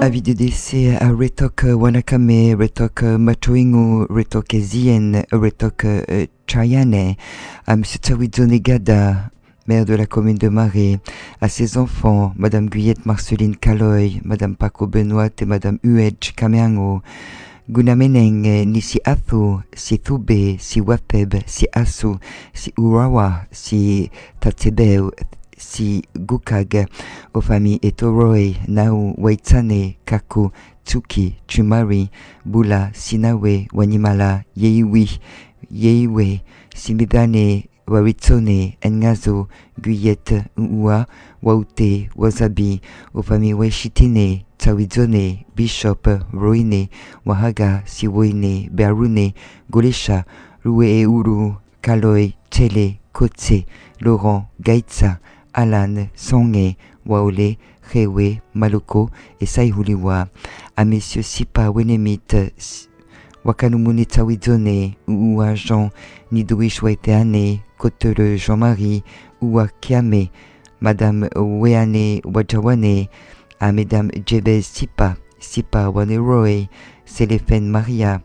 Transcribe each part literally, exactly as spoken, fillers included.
avis de décès à Retok Wanakame, Retok Matoingu, Retok Zien, Retok Chayane, à Monsieur Tsawizone Gada, maire de la commune de Marais, à ses enfants, Madame Guyette Marceline Kaloy, Madame Paco Benoît et Madame Uedj Kameango, Gunameneng, ni si Athu, si Thube, si Wapeb, si Asu, si Urawa, si Tatsebeu, si Gukag, aux familles Etoroi, Nau, Waitsane, Kaku, Tsuki, Chumari, Bula, Sinawe, Wanimala, Yeiwi, Yeiwe, Simidane, Waritsone, Ngazo, Guyette, Uwa, Waute, Wasabi, aux familles Weshitine, Tsawizone, Bishop, Roine, Wahaga, Siwoine, Berune, Golesha, Rue et Uru, Kaloi, Tchele, Kotse, Laurent, Gaitsa, Alan, Songe, Waole, Hewe, Maloko et Saihuliwa, à messieurs Sipa, Wenemit, Wakanumuni Tsawizone, Uwa Jean, Nidouish Waiteane, Kotele Jean-Marie, Uwa Kiame, Madame Weane Wajawane, à Mesdames Jebez Sipa, Sipa Waneroe, Selefen Maria,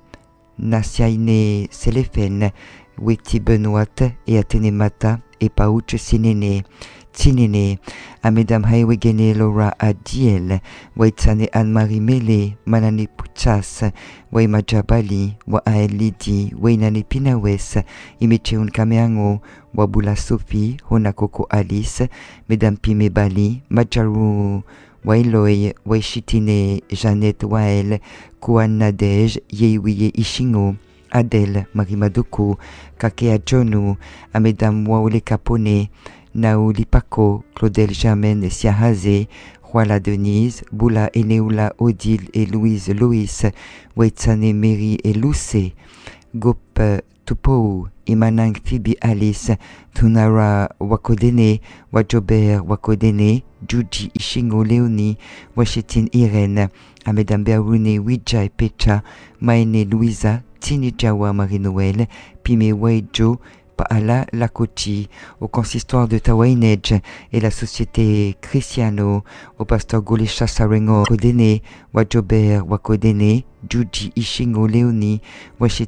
Nasiaine Selefen, Weti Benoît et Atenemata et Pauch Sinene, Tinene, à Mesdames Haïwegene Laura Adiel, Waitsane Anne-Marie Mele, Manani Puchas, Waimajabali, Waael Lidi, Wainani Pinawes, Imecheun Kameango, Wabula Sophie, Honakoko Alice, Mesdames Pime Bali, Majaru Wailoi, Waishitine, Jeannette Wael, Kouan Nadej, Yeiwiye Ishingo, Adèle, Marie Madoko, Kakea Jonu, à Mesdames Waole Capone, Nao Lipako, Claudel Germaine Siahaze, Juala Denise, Boula Eneula Odile et Louise Loïs, Waitsane Mary et Luce, Gop Tupou, Imanang Phoebe Alice, Tunara Wakodene, Wajober Wakodene, Juji Ishingo Léonie, Washitin Irene, à Mesdames Berune Wija et Pecha, Maene Louisa, Tini Jawa Marie-Noël, Pime Waijo, Paala Lakoti, au consistoire de Tawainej et la société Cristiano, au pasteur Golesha Sarengo Kodene, Wajober Wakodene, Juji Ishingo Léonie, Washit